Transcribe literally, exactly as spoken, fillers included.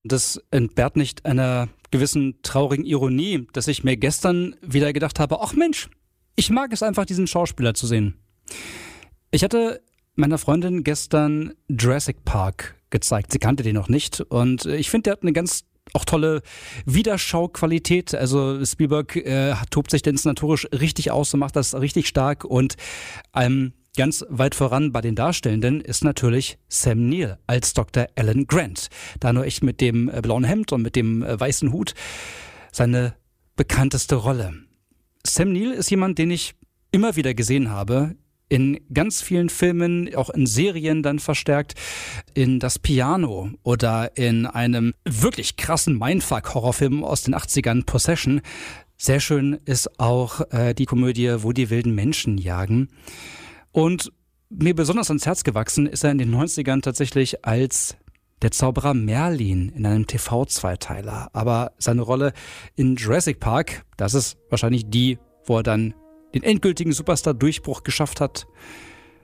Das entbehrt nicht einer gewissen traurigen Ironie, dass ich mir gestern wieder gedacht habe, ach Mensch, ich mag es einfach, diesen Schauspieler zu sehen. Ich hatte meiner Freundin gestern Jurassic Park gezeigt. Sie kannte den noch nicht und ich finde, der hat eine ganz auch tolle Wiederschauqualität. Also Spielberg äh, tobt sich inszenatorisch richtig aus und macht das richtig stark und ähm, ganz weit voran bei den Darstellenden ist natürlich Sam Neill als Doktor Alan Grant. Da nur echt mit dem äh, blauen Hemd und mit dem äh, weißen Hut seine bekannteste Rolle. Sam Neill ist jemand, den ich immer wieder gesehen habe, in ganz vielen Filmen, auch in Serien dann verstärkt, in Das Piano oder in einem wirklich krassen Mindfuck-Horrorfilm aus den achtzigern, Possession. Sehr schön ist auch äh, die Komödie Wo die wilden Menschen jagen. Und mir besonders ans Herz gewachsen ist er in den neunzigern tatsächlich als der Zauberer Merlin in einem T V-Zweiteiler. Aber seine Rolle in Jurassic Park, das ist wahrscheinlich die, wo er dann den endgültigen Superstar-Durchbruch geschafft hat.